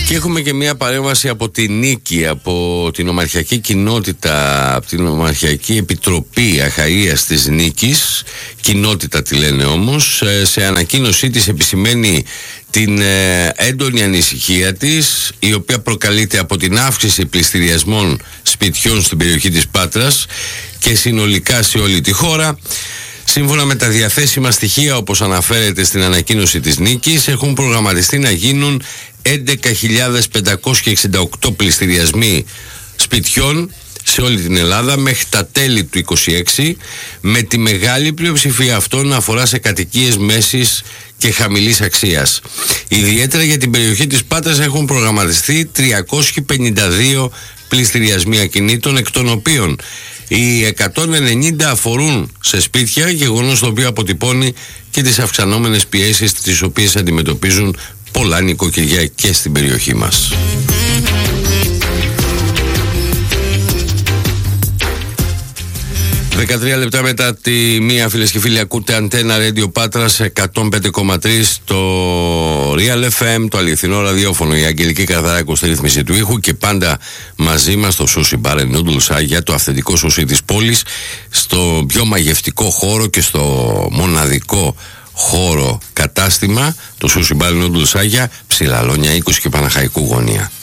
Και έχουμε και μια παρέμβαση από τη Νίκη, από την Ομαρχιακή Κοινότητα, από την Ομαρχιακή Επιτροπή Αχαΐας της Νίκης, κοινότητα τη λένε όμως. Σε ανακοίνωσή της επισημαίνει την έντονη ανησυχία της, η οποία προκαλείται από την αύξηση πληστηριασμών σπιτιών στην περιοχή της Πάτρας και συνολικά σε όλη τη χώρα. Σύμφωνα με τα διαθέσιμα στοιχεία, όπως αναφέρεται στην ανακοίνωση της Νίκης, έχουν προγραμματιστεί να γίνουν 11.568 πληστηριασμοί σπιτιών σε όλη την Ελλάδα μέχρι τα τέλη του 2026, με τη μεγάλη πλειοψηφία αυτών να αφορά σε κατοικίες μέσης και χαμηλής αξίας. Ιδιαίτερα για την περιοχή της Πάτρας έχουν προγραμματιστεί 352 πληστηριασμοί ακινήτων, εκ των οποίων οι 190 αφορούν σε σπίτια, γεγονός το οποίο αποτυπώνει και τις αυξανόμενες πιέσεις τις οποίες αντιμετωπίζουν πολλά νοικοκυριά και στην περιοχή μας. 13 λεπτά μετά τη μία, φίλες και φίλοι, ακούτε Αντένα Radio Πάτρας 105,3 στο Real FM, το αληθινό ραδιόφωνο. Η Αγγελική Καρδαράκου στη ρύθμιση του ήχου και πάντα μαζί μας στο Sushi Bar and Noodles Άγια, το αυθεντικό σουσί της πόλης, στο πιο μαγευτικό χώρο και στο μοναδικό χώρο κατάστημα, το Sushi Bar and Noodles Άγια, Ψηλαλόνια 20 και Παναχαϊκού γωνία.